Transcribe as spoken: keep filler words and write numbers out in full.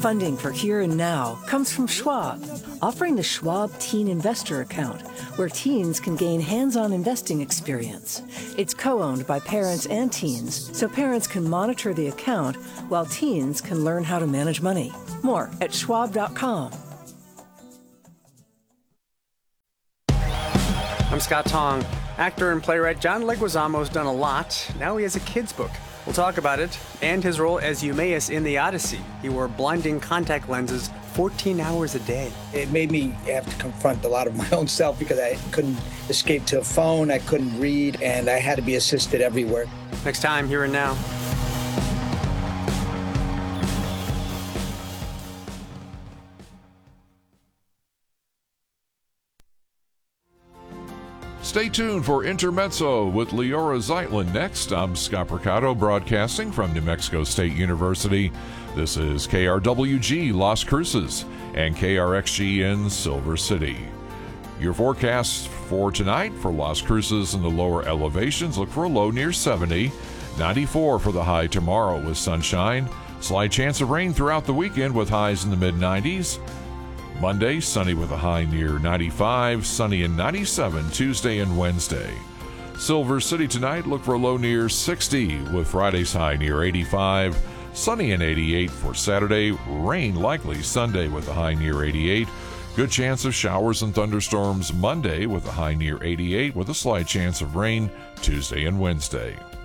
Funding for Here and Now comes from Schwab, offering the Schwab Teen Investor Account, where teens can gain hands-on investing experience. It's co-owned by parents and teens, so parents can monitor the account while teens can learn how to manage money. More at schwab dot com. I'm Scott Tong. Actor and playwright John Leguizamo's done a lot. Now he has a kid's book. We'll talk about it and his role as Eumaeus in the Odyssey. He wore blinding contact lenses fourteen hours a day. It made me have to confront a lot of my own self because I couldn't escape to a phone, I couldn't read, and I had to be assisted everywhere. Next time, Here and Now. Stay tuned for Intermezzo with Leora Zeitlin next. I'm Scott Percato, broadcasting from New Mexico State University. This is K R W G Las Cruces and K R X G in Silver City. Your forecast for tonight for Las Cruces in the lower elevations, look for a low near seventy. ninety-four for the high tomorrow with sunshine. Slight chance of rain throughout the weekend with highs in the mid nineties. Monday, sunny with a high near ninety-five, sunny and ninety-seven Tuesday and Wednesday. Silver City tonight, look for a low near sixty with Friday's high near eighty-five, sunny and eighty-eight for Saturday, rain likely Sunday with a high near eighty-eight. Good chance of showers and thunderstorms Monday with a high near eighty-eight with a slight chance of rain Tuesday and Wednesday.